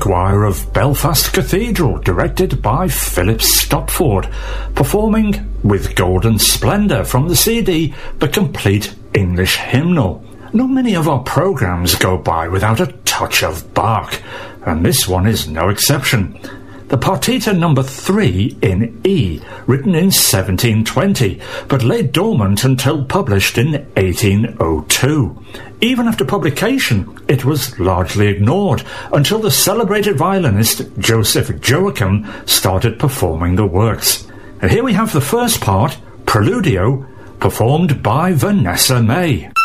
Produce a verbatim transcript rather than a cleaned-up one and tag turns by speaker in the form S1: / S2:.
S1: choir of Belfast Cathedral, directed by Philip Stopford, performing With Golden Splendour from the C D The Complete English Hymnal. Not many of our programmes go by without a touch of Bach, and this one is no exception. The Partita number three in E, written in seventeen twenty, but lay dormant until published in eighteen oh two. Even after publication, it was largely ignored until the celebrated violinist Joseph Joachim started performing the works. And here we have the first part, Preludio, performed by Vanessa May.